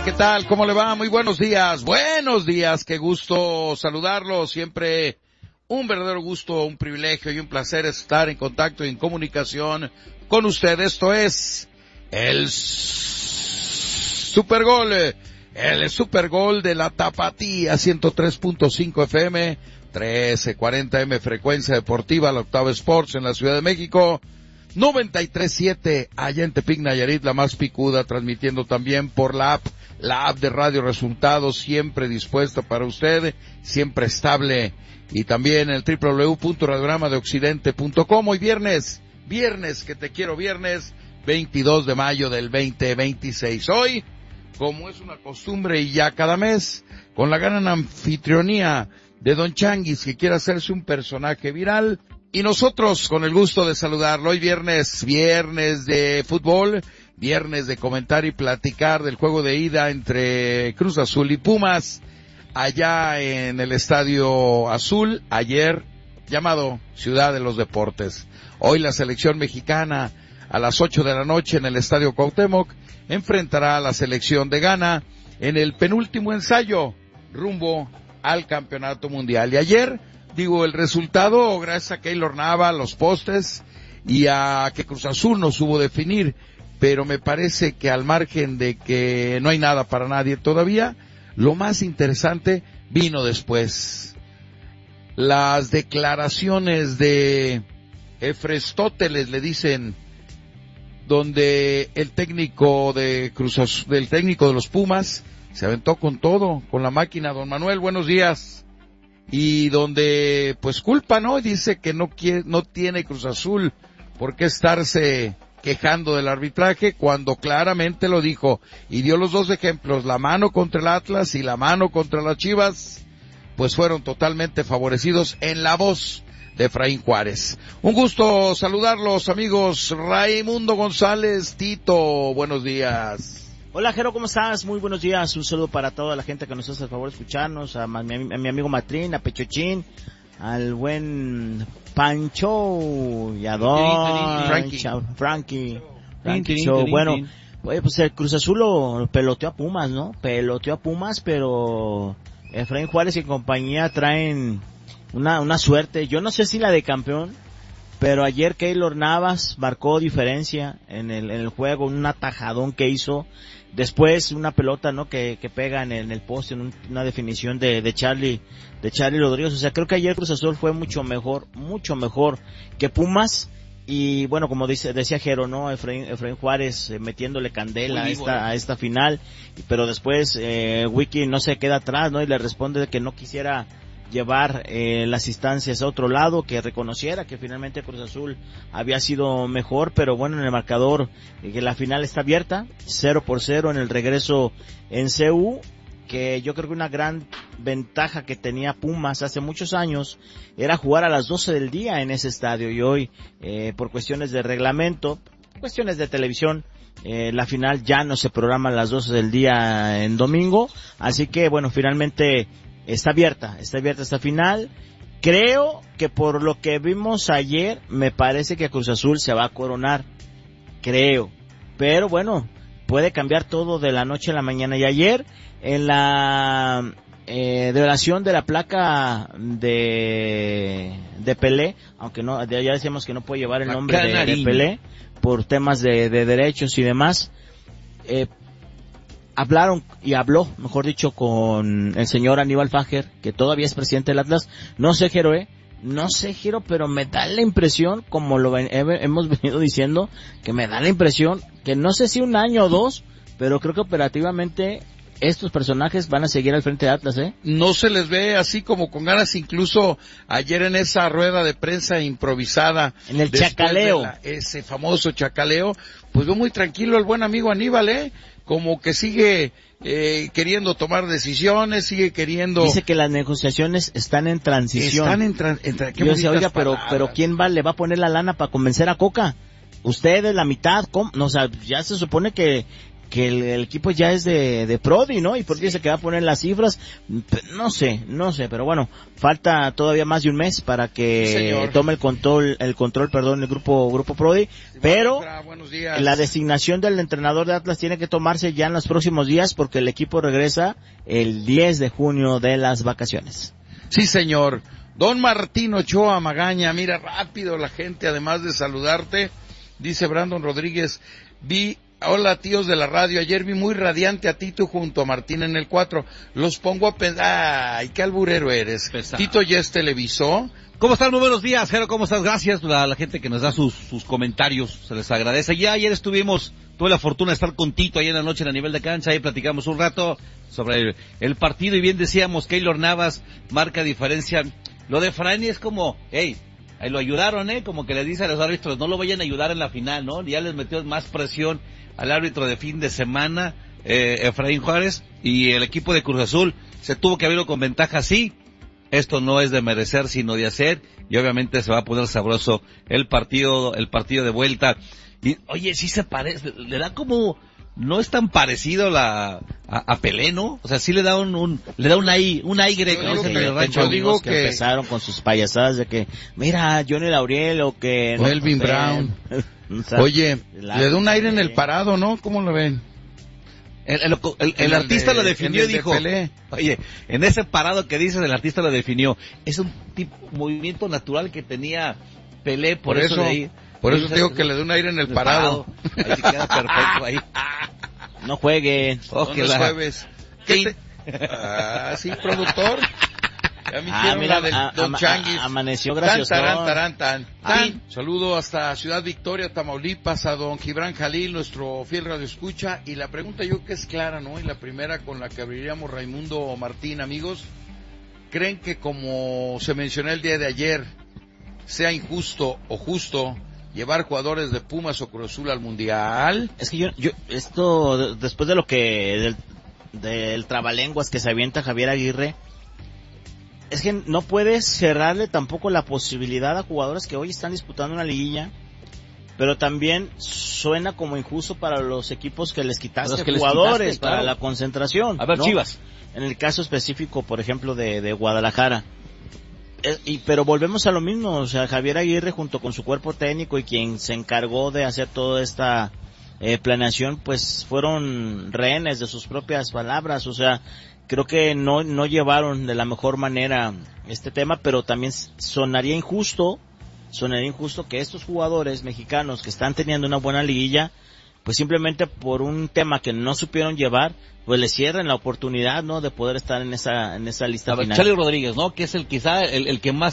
¿qué tal? ¿Cómo le va? Muy buenos días, qué gusto saludarlos, siempre un verdadero gusto, un privilegio y un placer estar en contacto y en comunicación con usted. Esto es el Supergol de la Tapatía, 103.5 FM, 1340 M, frecuencia deportiva, la Octava Sports en la Ciudad de México, 93.7 allá en Tepic, Nayarit, la más picuda, transmitiendo también por la app de Radio Resultados, siempre dispuesta para usted, siempre estable, y también el www.radiogramadoccidente.com. Hoy viernes, que te quiero, viernes 22 de mayo del 2026. Hoy, como es una costumbre y ya cada mes, con la gran anfitrionía de Don Changuis, que quiere hacerse un personaje viral, y nosotros con el gusto de saludarlo. Hoy viernes de fútbol, viernes de comentar y platicar del juego de ida entre Cruz Azul y Pumas, allá en el Estadio Azul, ayer llamado Ciudad de los Deportes. Hoy la selección mexicana a las 8 de la noche en el Estadio Cuauhtémoc enfrentará a la selección de Ghana en el penúltimo ensayo rumbo al Campeonato Mundial. Y ayer, el resultado, gracias a Keylor Nava, los postes, y a que Cruz Azul no supo definir, pero me parece que al margen de que no hay nada para nadie todavía, lo más interesante vino después. Las declaraciones de Efrestóteles, le dicen, donde el técnico de del técnico de los Pumas se aventó con todo, con la máquina. Don Manuel, buenos días. Y donde pues culpa, ¿no? Dice que no tiene Cruz Azul por qué estarse quejando del arbitraje, cuando claramente lo dijo y dio los dos ejemplos, la mano contra el Atlas y la mano contra las Chivas, pues fueron totalmente favorecidos en la voz de Efraín Juárez. Un gusto saludarlos, amigos. Raimundo González, Tito, buenos días. Hola, Jero, ¿cómo estás? Muy buenos días. Un saludo para toda la gente que nos hace el favor de escucharnos, a mi amigo Matrín, a Pechochín, al buen Pancho y a Don Frankie Show. Bueno, pues el Cruz Azul lo peloteó a Pumas, ¿no? Pero Efraín Juárez y compañía traen una suerte. Yo no sé si la de campeón, pero ayer Keylor Navas marcó diferencia en el juego, un atajadón que hizo. Después una pelota, ¿no? Que pega en el poste, en una definición de Charlie Rodríguez. O sea, creo que ayer Cruz Azul fue mucho mejor que Pumas. Y bueno, como decía Jero, ¿no? Efraín Juárez metiéndole candela a esta final. Pero después Wiki no se queda atrás, ¿no? Y le responde que no quisiera llevar las instancias a otro lado, que reconociera que finalmente Cruz Azul había sido mejor, pero bueno, en el marcador que la final está abierta, 0-0 en el regreso en CU, que yo creo que una gran ventaja que tenía Pumas hace muchos años era jugar a las 12 del día en ese estadio, y hoy por cuestiones de reglamento, cuestiones de televisión, la final ya no se programa a las 12 del día en domingo, así que bueno, finalmente está abierta esta final. Creo que por lo que vimos ayer, me parece que Cruz Azul se va a coronar. Creo. Pero bueno, puede cambiar todo de la noche a la mañana. Y ayer, en la develación de la placa de Pelé, aunque no, ya decíamos que no puede llevar el nombre de Pelé por temas de derechos y demás, habló, mejor dicho, con el señor Aníbal Fager, que todavía es presidente del Atlas. No sé, Jero, pero me da la impresión, como lo hemos venido diciendo, que me da la impresión que no sé si un año o dos, pero creo que operativamente estos personajes van a seguir al frente de Atlas, ¿eh? No se les ve así como con ganas, incluso ayer en esa rueda de prensa improvisada. En el chacaleo. Ese famoso chacaleo, pues veo muy tranquilo el buen amigo Aníbal, como que sigue queriendo tomar decisiones, sigue queriendo... Dice que las negociaciones están en transición. Yo decía, oiga, pero ¿quién le va a poner la lana para convencer a Coca? Ustedes, la mitad, ¿cómo? No, o sea, ya se supone que que el equipo ya es de Prodi, ¿no? Y Prodi dice que va a poner las cifras, no sé, pero bueno, falta todavía más de un mes para que tome el control, el grupo Prodi, pero la designación del entrenador de Atlas tiene que tomarse ya en los próximos días porque el equipo regresa el 10 de junio de las vacaciones. Sí, señor. Don Martín Ochoa Magaña, mira rápido la gente, además de saludarte, dice Brandon Rodríguez, hola tíos de la radio, ayer vi muy radiante a Tito junto a Martín en el 4, los pongo a pensar, ay, qué alburero eres. Pesado. Tito ya televisó. ¿Cómo están? Muy buenos días, Jero, ¿cómo estás? Gracias a la gente que nos da sus comentarios, se les agradece. Ya ayer tuve la fortuna de estar con Tito ahí en la noche en a nivel de cancha, ahí platicamos un rato sobre el partido y bien decíamos, Keylor Navas marca diferencia. Lo de Frani es como, ahí lo ayudaron, como que le dice a los árbitros, no lo vayan a ayudar en la final, ¿no? Ya les metió más presión al árbitro de fin de semana, Efraín Juárez, y el equipo de Cruz Azul se tuvo que haberlo con ventaja, sí. Esto no es de merecer, sino de hacer, y obviamente se va a poner sabroso el partido de vuelta. Y, oye, sí se parece, le da como, no es tan parecido a Pelé, ¿no? O sea, sí le da le da una Y, ¿no? Yo digo que empezaron con sus payasadas de que, mira, Johnny Lauriel o que... Melvin Brown. Oye, le da un aire en el parado, ¿no? ¿Cómo lo ven? El artista lo definió y dijo, oye, en ese parado que dices, el artista lo definió. Es un movimiento natural que tenía Pelé, por eso te digo que le da un aire en el parado. Ahí se queda perfecto ahí. No jueguen. ¿Dónde es jueves? Sí, productor. Mira, Don Changuis. Amaneció gracioso. Tan. Saludo hasta Ciudad Victoria, Tamaulipas, a don Gibran Jalil, nuestro fiel radioescucha. Y la pregunta yo que es clara, ¿no? Y la primera con la que abriríamos, Raimundo Martín, amigos. ¿Creen que como se mencionó el día de ayer, sea injusto o justo llevar jugadores de Pumas o Cruz Azul al Mundial? Es que esto, después de lo que, del trabalenguas que se avienta Javier Aguirre, es que no puedes cerrarle tampoco la posibilidad a jugadores que hoy están disputando una liguilla, pero también suena como injusto para los equipos que les quitaste jugadores para la concentración. A ver, ¿no? Chivas. En el caso específico, por ejemplo, de Guadalajara. Pero volvemos a lo mismo, o sea, Javier Aguirre junto con su cuerpo técnico y quien se encargó de hacer toda esta planeación, pues fueron rehenes de sus propias palabras, o sea, creo que no llevaron de la mejor manera este tema, pero también sonaría injusto que estos jugadores mexicanos que están teniendo una buena liguilla, pues simplemente por un tema que no supieron llevar, pues le cierren la oportunidad, ¿no? De poder estar en esa lista final. Charlie Rodríguez, ¿no? Que es quizá el que más